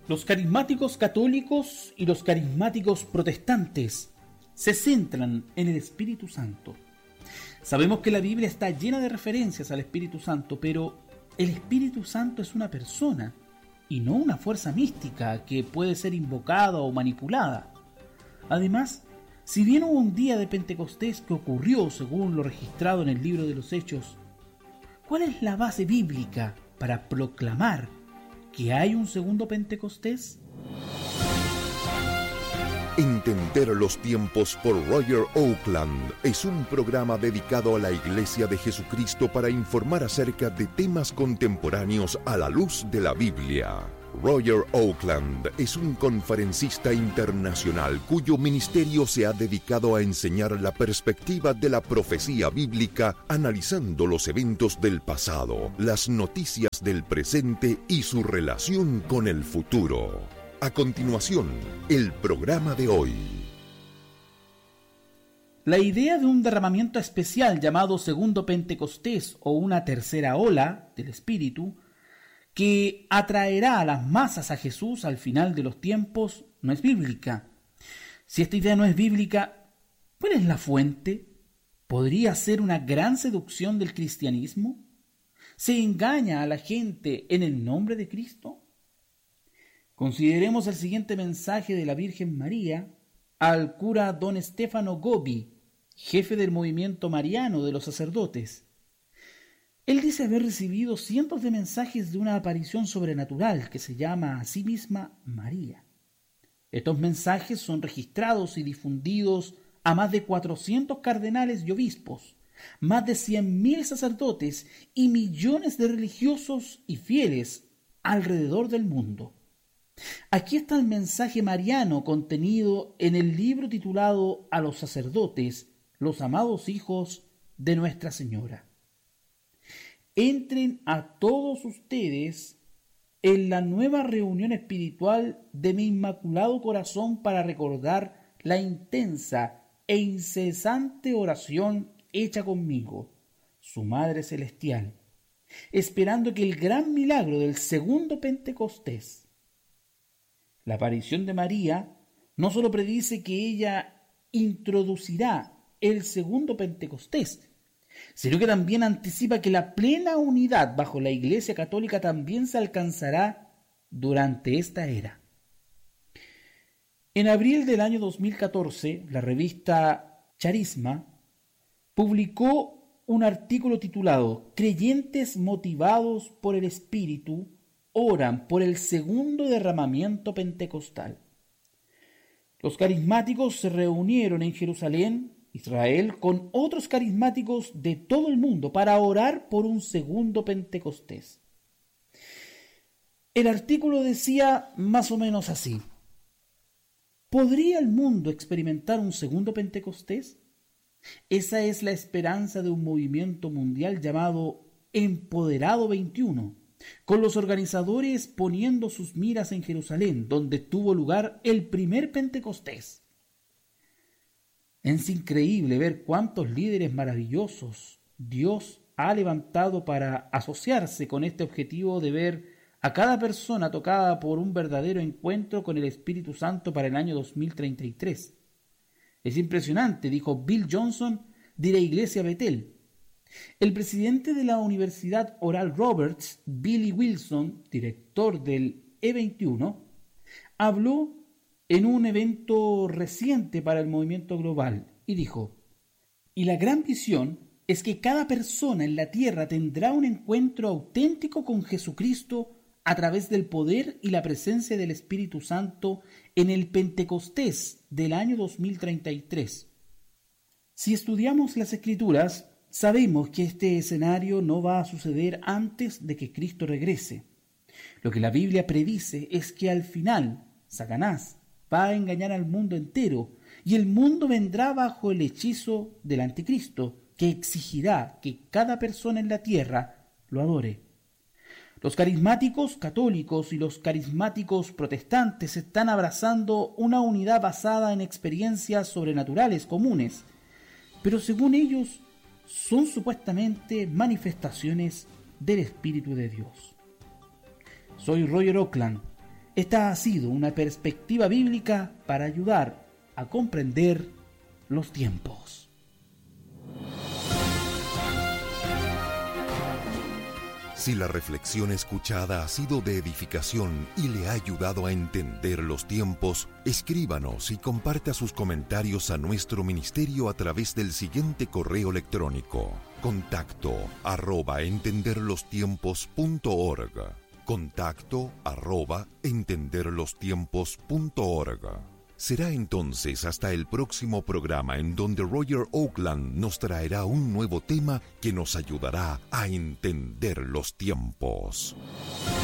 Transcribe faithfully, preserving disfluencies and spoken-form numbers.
Los carismáticos católicos y los carismáticos protestantes se centran en el Espíritu Santo. Sabemos que la Biblia está llena de referencias al Espíritu Santo, pero el Espíritu Santo es una persona y no una fuerza mística que puede ser invocada o manipulada. Además, si bien hubo un día de Pentecostés que ocurrió según lo registrado en el libro de los Hechos, ¿cuál es la base bíblica para proclamar que hay un segundo Pentecostés? Entender los tiempos por Roger Oakland es un programa dedicado a la Iglesia de Jesucristo para informar acerca de temas contemporáneos a la luz de la Biblia. Roger Oakland es un conferencista internacional cuyo ministerio se ha dedicado a enseñar la perspectiva de la profecía bíblica, analizando los eventos del pasado, las noticias del presente y su relación con el futuro. A continuación, el programa de hoy. La idea de un derramamiento especial llamado Segundo Pentecostés o una tercera ola del Espíritu que atraerá a las masas a Jesús al final de los tiempos no es bíblica. Si esta idea no es bíblica, ¿cuál es la fuente? ¿Podría ser una gran seducción del cristianismo? ¿Se engaña a la gente en el nombre de Cristo? Consideremos el siguiente mensaje de la Virgen María al cura don Stefano Gobbi, jefe del movimiento mariano de los sacerdotes. Él dice haber recibido cientos de mensajes de una aparición sobrenatural que se llama a sí misma María. Estos mensajes son registrados y difundidos a más de cuatrocientos cardenales y obispos, más de cien mil sacerdotes y millones de religiosos y fieles alrededor del mundo. Aquí está el mensaje mariano contenido en el libro titulado A los sacerdotes, los amados hijos de Nuestra Señora. Entren a todos ustedes en la nueva reunión espiritual de mi Inmaculado Corazón para recordar la intensa e incesante oración hecha conmigo, su Madre Celestial, esperando que el gran milagro del segundo Pentecostés. La aparición de María no solo predice que ella introducirá el segundo Pentecostés, sino que también anticipa que la plena unidad bajo la Iglesia Católica también se alcanzará durante esta era. En abril del año dos mil catorce, la revista Charisma publicó un artículo titulado «Creyentes motivados por el Espíritu oran por el segundo derramamiento pentecostal». Los carismáticos se reunieron en Jerusalén, Israel, con otros carismáticos de todo el mundo para orar por un segundo Pentecostés. El artículo decía más o menos así: ¿podría el mundo experimentar un segundo Pentecostés? Esa es la esperanza de un movimiento mundial llamado Empoderado veintiuno, con los organizadores poniendo sus miras en Jerusalén, donde tuvo lugar el primer Pentecostés. Es increíble ver cuántos líderes maravillosos Dios ha levantado para asociarse con este objetivo de ver a cada persona tocada por un verdadero encuentro con el Espíritu Santo para el año dos mil treinta y tres. Es impresionante, dijo Bill Johnson de la Iglesia Betel. El presidente de la Universidad Oral Roberts, Billy Wilson, director del E veintiuno, habló en un evento reciente para el movimiento global y dijo: y la gran visión es que cada persona en la tierra tendrá un encuentro auténtico con Jesucristo a través del poder y la presencia del Espíritu Santo en el Pentecostés del año dos mil treinta y tres. Si estudiamos las Escrituras, sabemos que este escenario no va a suceder antes de que Cristo regrese. Lo que la Biblia predice es que al final Satanás va a engañar al mundo entero y el mundo vendrá bajo el hechizo del anticristo, que exigirá que cada persona en la tierra lo adore. Los carismáticos católicos y los carismáticos protestantes están abrazando una unidad basada en experiencias sobrenaturales comunes, pero según ellos son supuestamente manifestaciones del Espíritu de Dios. Soy Roger Oakland Esta ha sido una perspectiva bíblica para ayudar a comprender los tiempos. Si la reflexión escuchada ha sido de edificación y le ha ayudado a entender los tiempos, escríbanos y comparta sus comentarios a nuestro ministerio a través del siguiente correo electrónico: contacto arroba entenderlostiempos punto org. Contacto arroba entenderlostiempos punto org. Será entonces hasta el próximo programa en donde Roger Oakland nos traerá un nuevo tema que nos ayudará a entender los tiempos.